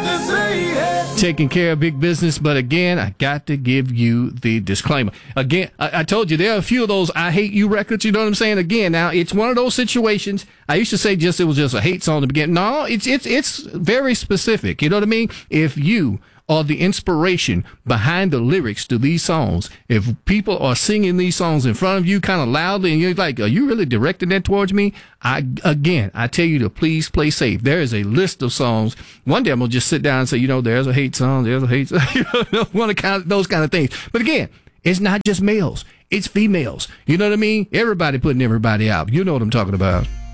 Taking care of big business, but again, I got to give you the disclaimer. Again, I told you there are a few of those I hate you records, you know what I'm saying? Again, now it's one of those situations. I used to say it was just a hate song to begin. No, it's very specific, you know what I mean? If you are the inspiration behind the lyrics to these songs, if people are singing these songs in front of you kind of loudly and you're like, are you really directing that towards me? I tell you to please play safe. There is a list of songs. One day I'm going to just sit down and say, there's a hate song, there's a hate song, those kind of things. But again, it's not just males. It's females. You know what I mean? Everybody putting everybody out. You know what I'm talking about.